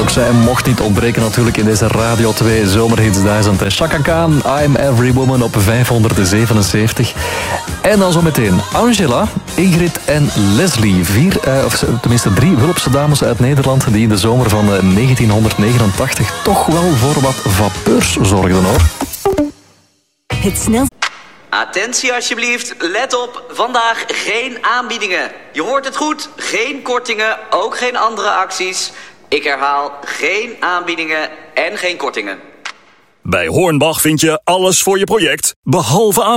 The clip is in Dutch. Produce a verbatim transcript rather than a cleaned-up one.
ook zij mocht niet ontbreken natuurlijk in deze Radio twee Zomerhits duizend. En Chaka Khan, I'm Every Woman op vijfhonderdzevenenzeventig. En dan zo meteen Angela, Ingrid en Leslie. Vier, eh, of tenminste drie Wulpse dames uit Nederland die in de zomer van eh, negentienhonderdnegenentachtig toch wel voor wat vapeurs zorgden, hoor. Het snel... Attentie alsjeblieft, let op, vandaag geen aanbiedingen. Je hoort het goed, geen kortingen, ook geen andere acties. Ik herhaal, geen aanbiedingen en geen kortingen. Bij Hornbach vind je alles voor je project, behalve aan.